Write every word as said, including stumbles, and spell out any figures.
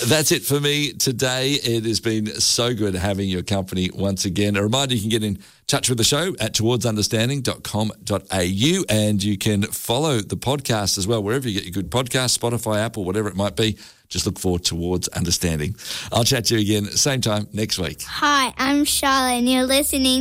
That's it for me today. It has been so good having your company once again. A reminder, you can get in touch with the show at towards understanding dot com dot a u, and you can follow the podcast as well, wherever you get your good podcasts, Spotify, Apple, whatever it might be. Just look for Towards Understanding. I'll chat to you again same time next week. Hi, I'm Charlotte and you're listening